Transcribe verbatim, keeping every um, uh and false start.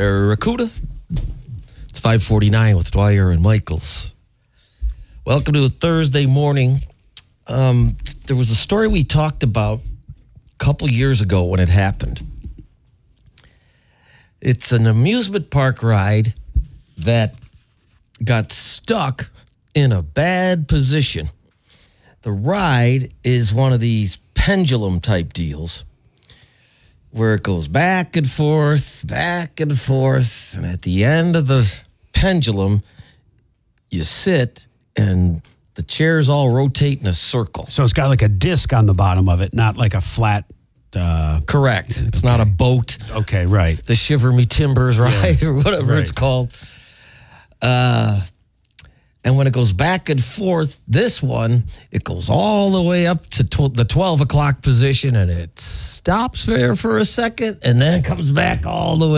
Barracuda. It's five forty-nine with Dwyer and Michaels. Welcome to a Thursday morning. Um, there was a story we talked about a couple years ago when it happened. It's an amusement park ride that got stuck in a bad position. The ride is one of these pendulum type deals where it goes back and forth, back and forth, and at the end of the pendulum, you sit and the chairs all rotate in a circle. So it's got like a disc on the bottom of it, not like a flat... Uh, Correct. It's okay. not a boat. Okay, right. The Shiver Me Timbers ride yeah. or whatever right. it's called. Uh, and when it goes back and forth, this one, it goes all the way up to tw- the twelve o'clock position and it stops there for a second and then it comes back all the way